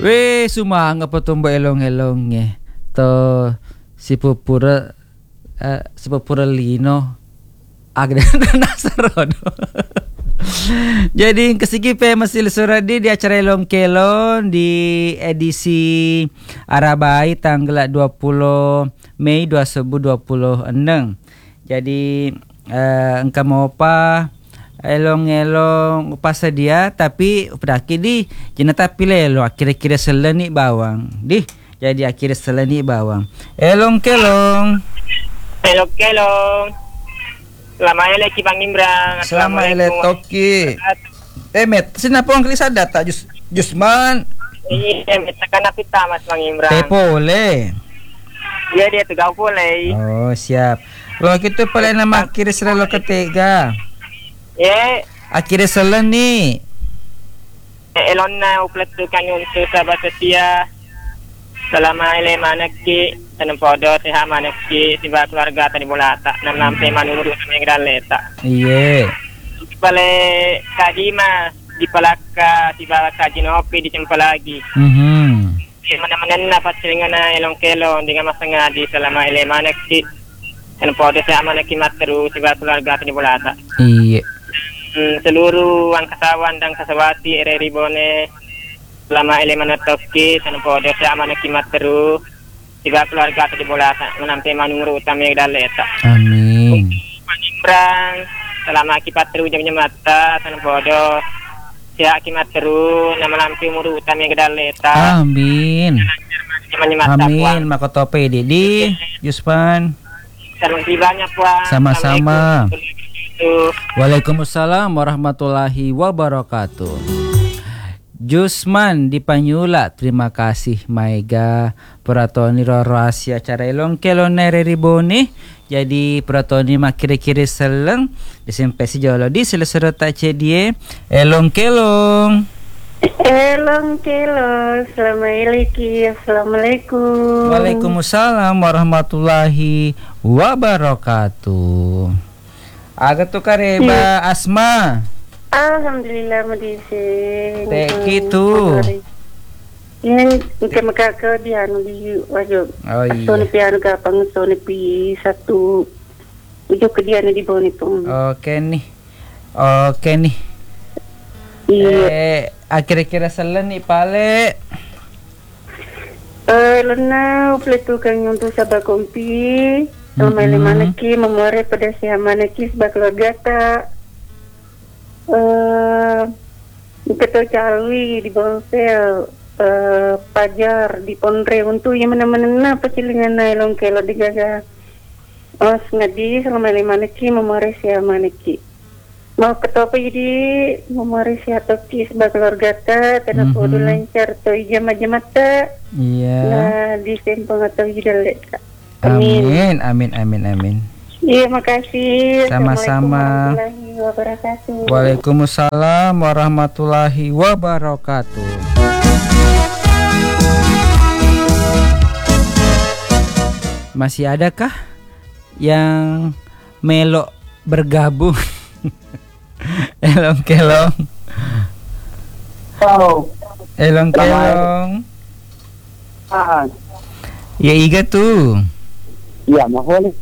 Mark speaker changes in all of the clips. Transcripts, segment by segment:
Speaker 1: Weh, sumanga patumba elong-elongnya. To si pupura lino agda nasarono. Jadi kesigi pe masih suradi di acara Elong Kelon di edisi Arabai tanggal 20 Mei 2026. Jadi engkau mau apa elong-elong pas dia tapi pedaki di jenata pilih lo akhir-akhir seleni bawang di jadi akhir seleni bawang elong kelong
Speaker 2: selama ele ki Bang Imran
Speaker 1: selama ele toki met sinapa ang klisa data Jusman
Speaker 2: iya met tekan apita Mas Bang Imran
Speaker 1: boleh
Speaker 2: iya dia tuh boleh
Speaker 1: oh siap lo gitu pala nama akhir selalu ketiga akhirnya seleni elon
Speaker 2: na uplet tu kanyun tu sahabat setia selama ele manaki tanam podo siha manaki siba keluarga tadi bolata nam tema nuru sampai leta
Speaker 1: iya
Speaker 2: pale kadima di palaka siba kajinopi di tempat lagi mana-mana na pasilingan na elong kelon dengan masanga di selama ele manaki tanam podo siha manaki materu siba keluarga tadi bolata
Speaker 1: iya
Speaker 2: seluruh angkatawan dan kasawati RRI Bone selama elemen toki tanpa ada amanah kimat teru tiga keluarga tadi bola menampai manungru utama yang daleta
Speaker 1: amin
Speaker 2: Imran selama kipat teru jamnya mata tanpa ada kimat teru nama lampi muru utama yang daleta
Speaker 1: amin amin makotope Didi Yuspan
Speaker 2: banyak puan
Speaker 1: sama-sama. Waalaikumsalam warahmatullahi wabarakatuh. Jusman di Panyula, terima kasih Maiga Puratoni rahasia acara Elong Kelon Ribone. Jadi Puratoni makiri-kiri seleng disempesi jolo di selesai cedie Elong Kelong.
Speaker 3: Elong Kelong, assalamualaikum.
Speaker 1: Waalaikumsalam warahmatullahi wabarakatuh. Agak tu kareba Asma.
Speaker 3: Alhamdulillah medisi.
Speaker 1: Tek itu.
Speaker 3: Ini kakak dia di wajib.
Speaker 1: Oh iya.
Speaker 3: Soni piano kapang soni pi satu. Ujuk ke dia di bawah itu.
Speaker 1: Oke nih.
Speaker 3: Iya.
Speaker 1: Akhir-akhir selen nih pale.
Speaker 3: Lena pletukan untuk sahabat kompi. Nomele manaki memori pada siapa manaki sebab keluarga tak kita cari di bawah pajar di Pondre untuk yang mana-mana pecilingan Elong Kelon dijaga ngadi selama manaki memori siapa manaki mau ketopi jadi memori siapa toki sebab keluarga tak tanah podo lancar tu jam-jam tak nah di sempong atau jidalek tak.
Speaker 1: Amin.
Speaker 3: Iya, makasih.
Speaker 1: Sama-sama. Waalaikumsalam warahmatullahi wabarakatuh. Masih adakah yang melok bergabung? Elong Kelong. Elong Kelong. Ya iga tuh.
Speaker 2: Ya, mahal.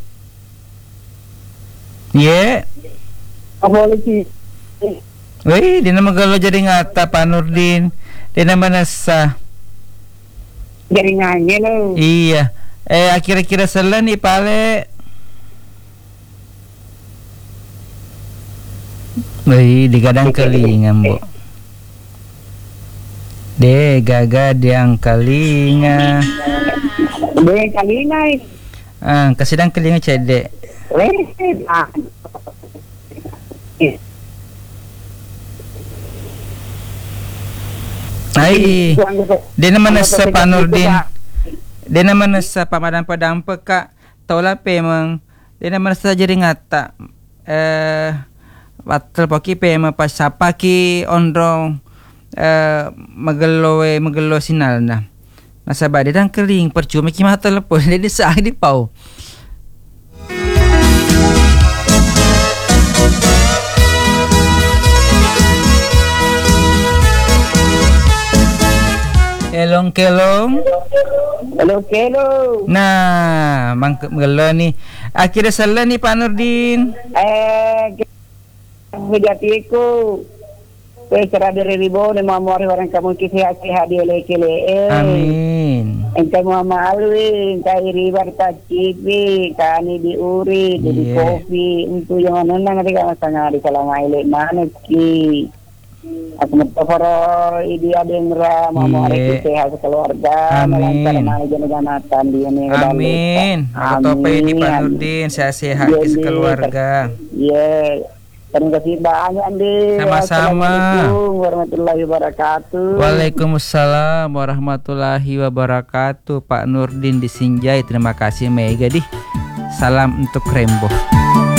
Speaker 1: Ye.
Speaker 2: Mahal sih.
Speaker 1: Wih, di nama kalau jadi ngata Pak Nurdin. Di nama nasa.
Speaker 2: Jaringannya lo.
Speaker 1: Iya. Akhir-akhir selen nih pale. Wih, digadang kelingan, Bu. Gagadang kelingan.
Speaker 2: Kalingan.
Speaker 1: Kasidang kelinga cedek. Ai, dia nama nasa Pak Nurdin. Dia nama nasa pamadam-padam peka. Taulah pemang. Dia nama nasa jadi ngata. Watel poki pema pasapa ki ondrong magelo sinal na. Nasabah dia dan kering percuma ki mata telepon dia sah di pau. Elong kelong.
Speaker 4: Halo, kelo.
Speaker 1: Nah, mangkelo nih. Akhirnya salah nih Pak Nurdin.
Speaker 4: Mediatiku. Serah dari ribu ni mamori orang kamu kisah-kisah dia leke-le.
Speaker 1: Amin.
Speaker 4: Engkau mama alwi, engkau ribar tacipi, kani diuri, di kopi, untuk yang mana nanti kamu sangat di selama ini mana ki. Aku mentoforo idi adengra mamori kisah keluarga, melancar mana jangan dia ni.
Speaker 1: Amin. Aku topai di Pak Nurdin, sehat keluarga.
Speaker 4: Terima kasih banyak Andi.
Speaker 1: Sama-sama.
Speaker 4: Assalamualaikum warahmatullahi wabarakatuh.
Speaker 1: Waalaikumsalam warahmatullahi wabarakatuh. Pak Nurdin di Sinjai. Terima kasih Mega. Salam untuk Rembo.